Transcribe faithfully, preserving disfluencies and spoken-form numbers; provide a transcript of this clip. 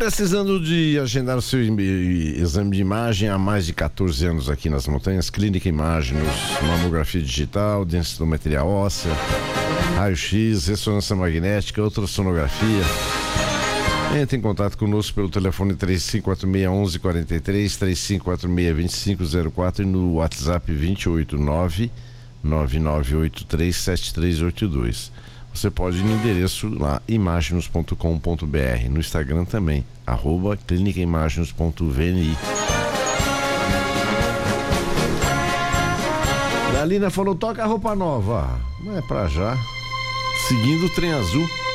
Precisando de agendar o seu exame de imagem há mais de quatorze anos aqui nas montanhas, Clínica Imaginos, mamografia digital, densitometria óssea, raio-x, ressonância magnética, ultrassonografia. Entre em contato conosco pelo telefone três cinco quatro seis, um um quatro três, três cinco quatro seis, dois cinco zero quatro e no WhatsApp dois oito nove, nove nove oito três, sete três oito dois. Você pode ir no endereço lá, imaginos ponto com ponto b r, no Instagram também, arroba clínica imaginos ponto v n i. Dalina falou, toca a roupa nova. Não é pra já. Seguindo o trem azul.